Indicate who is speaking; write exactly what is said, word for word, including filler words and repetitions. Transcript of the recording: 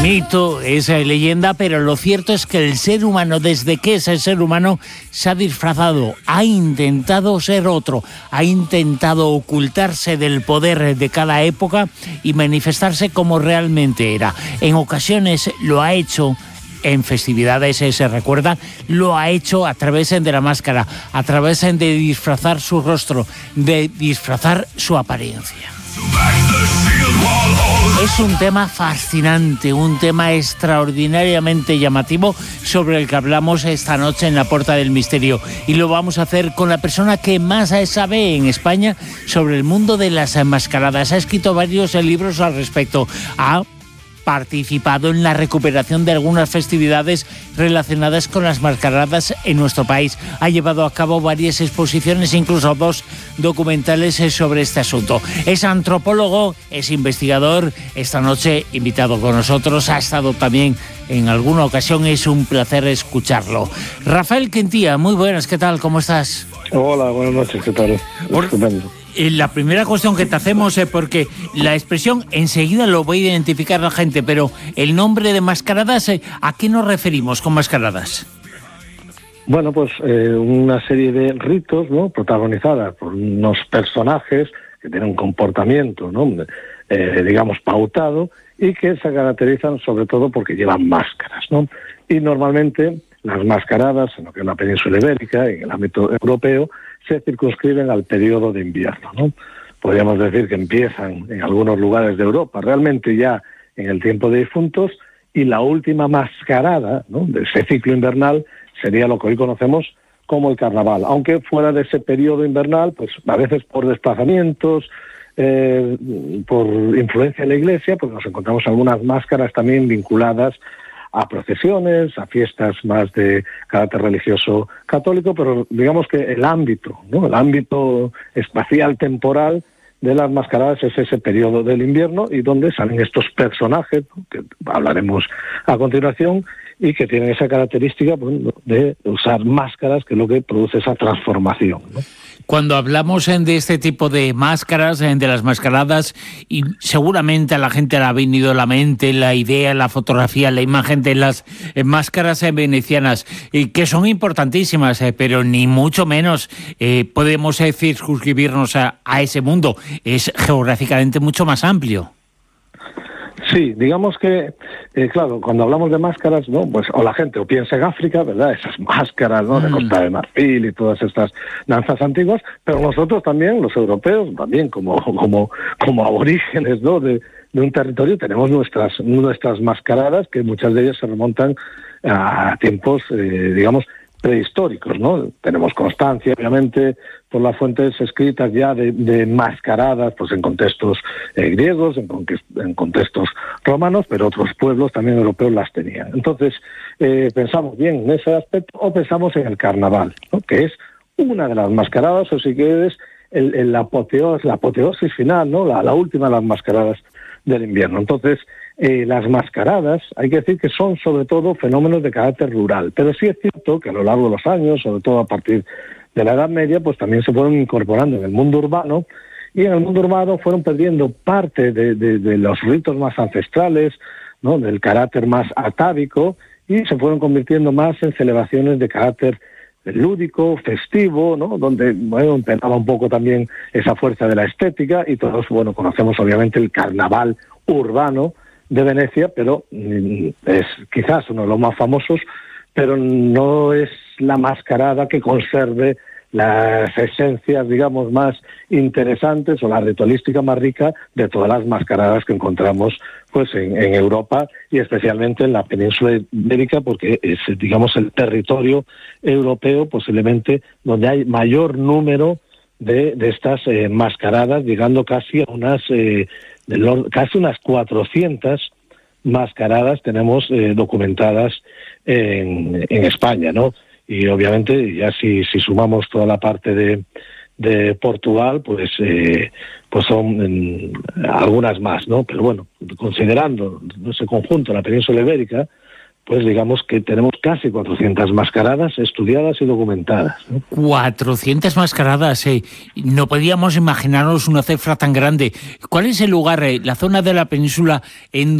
Speaker 1: mito, es leyenda, pero lo cierto es que el ser humano, desde que es el ser humano, se ha disfrazado, ha intentado ser otro, ha intentado ocultarse del poder de cada época y manifestarse como realmente era. En ocasiones lo ha hecho en festividades, se recuerda, lo ha hecho a través de la máscara, a través de disfrazar su rostro, de disfrazar su apariencia. Es un tema fascinante, un tema extraordinariamente llamativo sobre el que hablamos esta noche en La Puerta del Misterio, y lo vamos a hacer con la persona que más sabe en España sobre el mundo de las enmascaradas. Ha escrito varios libros al respecto, ha participado en la recuperación de algunas festividades relacionadas con las mascaradas en nuestro país. Ha llevado a cabo varias exposiciones, incluso dos documentales sobre este asunto. Es antropólogo, es investigador, esta noche invitado con nosotros, ha estado también en alguna ocasión, es un placer escucharlo. Rafael Quintía, muy buenas, ¿qué tal? ¿Cómo estás?
Speaker 2: Hola, buenas noches, ¿qué tal?
Speaker 1: Por... Estupendo. La primera cuestión que te hacemos es porque la expresión enseguida lo voy a identificar la gente, pero el nombre de mascaradas, ¿a qué nos referimos con mascaradas?
Speaker 2: Bueno, pues eh, una serie de ritos, ¿no?, protagonizadas por unos personajes que tienen un comportamiento, ¿no?, eh, digamos, pautado, y que se caracterizan sobre todo porque llevan máscaras, ¿no? Y normalmente las mascaradas, en lo que es la península ibérica, en el ámbito europeo, se circunscriben al periodo de invierno, ¿no? Podríamos decir que empiezan en algunos lugares de Europa, realmente ya en el tiempo de difuntos, y la última mascarada, ¿no?, de ese ciclo invernal sería lo que hoy conocemos como el carnaval, aunque fuera de ese periodo invernal, pues a veces por desplazamientos, eh, por influencia de la Iglesia, pues nos encontramos algunas máscaras también vinculadas a procesiones, a fiestas más de carácter religioso católico, pero digamos que el ámbito, ¿no?, el ámbito espacial temporal de las mascaradas es ese periodo del invierno, y donde salen estos personajes, ¿no?, que hablaremos a continuación, y que tienen esa característica, bueno, de usar máscaras, que es lo que produce esa transformación, ¿no?
Speaker 1: Cuando hablamos de este tipo de máscaras, de las mascaradas, y seguramente a la gente le ha venido a la mente la idea, la fotografía, la imagen de las máscaras venecianas, que son importantísimas, pero ni mucho menos eh, podemos circunscribirnos a, a ese mundo. Es geográficamente mucho más amplio.
Speaker 2: Sí, digamos que, eh, claro, cuando hablamos de máscaras, ¿no?, pues o la gente o piensa en África, ¿verdad?, esas máscaras, ¿no?, de Costa de Marfil y todas estas danzas antiguas, pero nosotros también, los europeos, también como como como aborígenes, ¿no?, de, de un territorio, tenemos nuestras nuestras mascaradas, que muchas de ellas se remontan a tiempos, eh, digamos, prehistóricos, ¿no? Tenemos constancia, obviamente, por las fuentes escritas ya de, de mascaradas, pues en contextos eh, griegos, en, en contextos romanos, pero otros pueblos también europeos las tenían. Entonces, eh, pensamos bien en ese aspecto, o pensamos en el carnaval, ¿no?, que es una de las mascaradas, o si quieres, el, el apoteos, la apoteosis final, ¿no?, la, la última de las mascaradas del invierno. Entonces, Eh, las mascaradas, hay que decir que son sobre todo fenómenos de carácter rural, pero sí es cierto que a lo largo de los años, sobre todo a partir de la Edad Media, pues también se fueron incorporando en el mundo urbano, y en el mundo urbano fueron perdiendo parte de, de, de los ritos más ancestrales, ¿no?, del carácter más atávico, y se fueron convirtiendo más en celebraciones de carácter lúdico, festivo, ¿no?, donde, bueno, empezaba un poco también esa fuerza de la estética, y todos, bueno, conocemos obviamente el carnaval urbano de Venecia, pero es quizás uno de los más famosos, pero no es la mascarada que conserve las esencias, digamos, más interesantes, o la ritualística más rica de todas las mascaradas que encontramos, pues en, en Europa, y especialmente en la península ibérica, porque es, digamos, el territorio europeo posiblemente donde hay mayor número de, de estas eh, mascaradas, llegando casi a unas eh, de los, casi unas cuatrocientas mascaradas tenemos eh, documentadas en, en España, ¿no? Y obviamente ya si, si sumamos toda la parte de, de Portugal, pues eh, pues son en, algunas más, ¿no? Pero bueno, considerando ese conjunto, la península ibérica, pues digamos que tenemos casi cuatrocientas mascaradas estudiadas y documentadas, ¿no?
Speaker 1: cuatrocientas mascaradas, eh. No podíamos imaginarnos una cifra tan grande. ¿Cuál es el lugar, eh, la zona de la península en